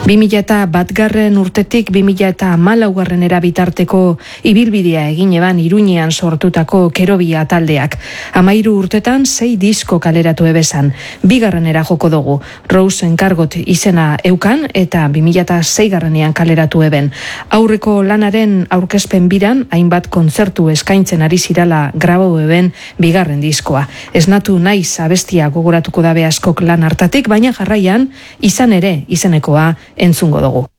2001 urtetik 2014 bitarteko ibilbidea egin eban Iruñean sortutako Kerobia taldeak. 13 urtetan 6 disko kaleratu ebezan. Bigarrenera joko dugu. Rose Enkargot izena eukan eta 2006 kaleratu eben. Aurreko lanaren aurkezpen biran, hainbat kontzertu eskaintzen ari zirala grabau eben bigarren diskoa. Esnatu naiz abestia gogoratuko dabe askok lan hartatik, baina jarraian izan ere izenekoa entzungo dugu.